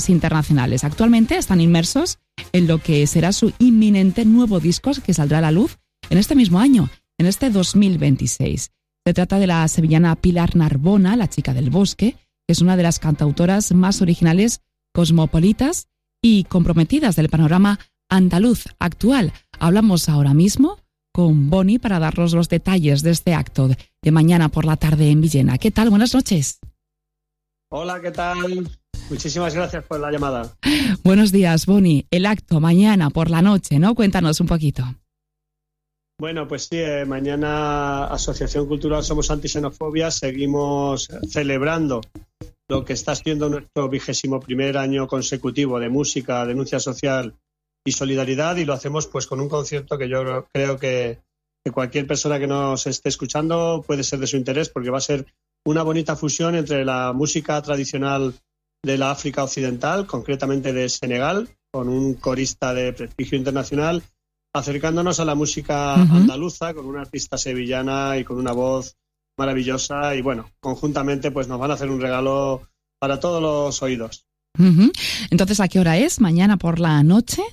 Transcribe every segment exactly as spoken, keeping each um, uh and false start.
internacionales. Actualmente están inmersos en lo que será su inminente nuevo disco que saldrá a la luz en este mismo año, en este dos mil veintiséis. Se trata de la sevillana Pilar Narbona, la chica del bosque, que es una de las cantautoras más originales, cosmopolitas y comprometidas del panorama andaluz actual. Hablamos ahora mismo con Boni para darnos los detalles de este acto de mañana por la tarde en Villena. ¿Qué tal? Buenas noches. Hola, ¿qué tal? Muchísimas gracias por la llamada. Buenos días, Boni. El acto mañana por la noche, ¿no? Cuéntanos un poquito. Bueno, pues sí, eh, mañana Asociación Cultural Somos Anti-Xenofobia seguimos celebrando lo que está siendo nuestro vigésimo primer año consecutivo de música, denuncia social y solidaridad, y lo hacemos pues con un concierto que yo creo que, que cualquier persona que nos esté escuchando puede ser de su interés, porque va a ser una bonita fusión entre la música tradicional de la África Occidental, concretamente de Senegal, con un corista de prestigio internacional, acercándonos a la música uh-huh. andaluza, con una artista sevillana y con una voz maravillosa, y bueno, conjuntamente pues nos van a hacer un regalo para todos los oídos. Uh-huh. Entonces, ¿a qué hora es? ¿Mañana por la noche?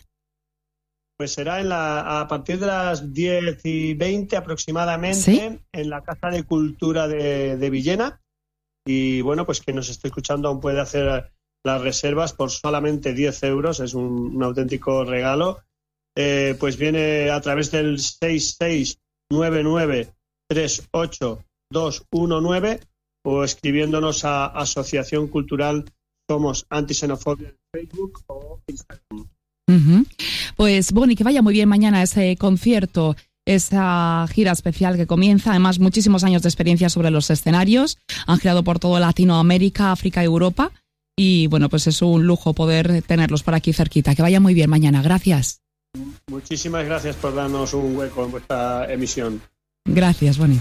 Pues será en la, a partir de las diez y veinte aproximadamente, ¿sí? En la Casa de Cultura de, de Villena. Y bueno, pues quien nos esté escuchando aún puede hacer las reservas por solamente diez euros, es un, un auténtico regalo. Eh, pues viene a través del seis seis nueve nueve tres ocho dos uno nueve o escribiéndonos a Asociación Cultural Somos Anti-Xenofobia en Facebook o Instagram. Uh-huh. Pues Boni, que vaya muy bien mañana ese concierto, esa gira especial que comienza. Además, muchísimos años de experiencia sobre los escenarios. Han girado por todo Latinoamérica, África y Europa. Y bueno, pues es un lujo poder tenerlos por aquí cerquita. Que vaya muy bien mañana. Gracias. Muchísimas gracias por darnos un hueco en vuestra emisión. Gracias, Boni.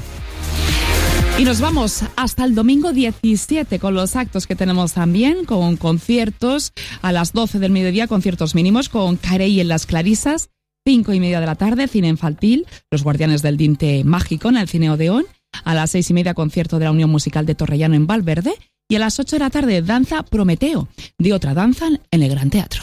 Y nos vamos hasta el domingo diecisiete con los actos que tenemos también, con conciertos a las doce del mediodía, conciertos mínimos con Carey en Las Clarisas, cinco y media de la tarde, cine infantil, Los Guardianes del Dinte Mágico en el Cine Odeón, a las seis y media concierto de la Unión Musical de Torrellano en Valverde y a las ocho de la tarde danza Prometeo, de otra danza en el Gran Teatro.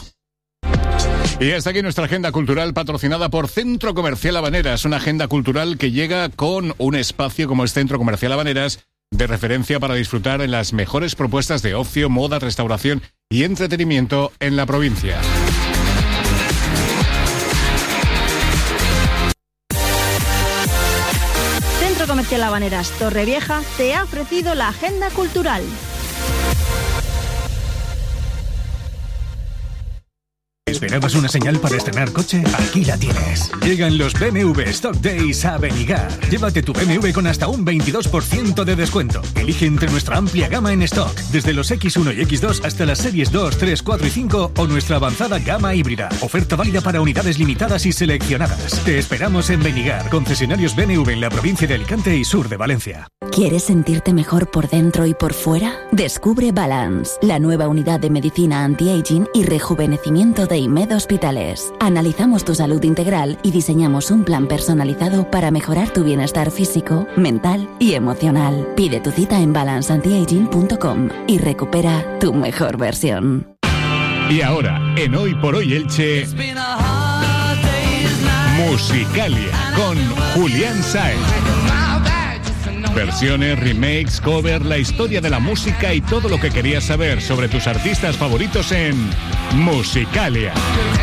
Y hasta aquí nuestra agenda cultural patrocinada por Centro Comercial Habaneras, una agenda cultural que llega con un espacio como es Centro Comercial Habaneras, de referencia para disfrutar en las mejores propuestas de ocio, moda, restauración y entretenimiento en la provincia. Centro Comercial Habaneras Torrevieja te ha ofrecido la agenda cultural. ¿Esperabas una señal para estrenar coche? Aquí la tienes. Llegan los B M W Stock Days a Benigar. Llévate tu B M W con hasta un veintidós por ciento de descuento. Elige entre nuestra amplia gama en stock, desde los equis uno y equis dos hasta las series dos, tres, cuatro y cinco o nuestra avanzada gama híbrida. Oferta válida para unidades limitadas y seleccionadas. Te esperamos en Benigar, concesionarios B M W en la provincia de Alicante y sur de Valencia. ¿Quieres sentirte mejor por dentro y por fuera? Descubre Balance, la nueva unidad de medicina anti-aging y rejuvenecimiento de IMED Hospitales. Analizamos tu salud integral y diseñamos un plan personalizado para mejorar tu bienestar físico, mental y emocional. Pide tu cita en balance anti aging punto com y recupera tu mejor versión. Y ahora, en Hoy por Hoy Elche, Musicalia con Julián Sáenz. Versiones, remakes, cover, la historia de la música y todo lo que querías saber sobre tus artistas favoritos en Musicalia.